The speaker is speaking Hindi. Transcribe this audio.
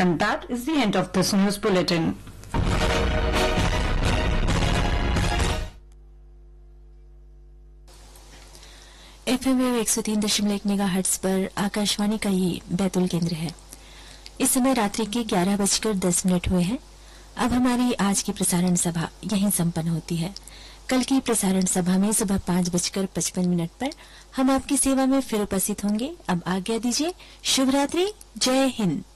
And that is the end of this news bulletin. FM 103.1 megahertz पर आकाशवाणी का ये बैतूल केंद्र है। इस समय रात्रि के 11:10 हुए हैं। अब हमारी आज की प्रसारण सभा यहीं संपन्न होती है। कल की प्रसारण सभा में सुबह 5:55 पर हम आपकी सेवा में फिर उपस्थित होंगे। अब आज्ञा दीजिए। शुभ रात्रि। जय हिंद।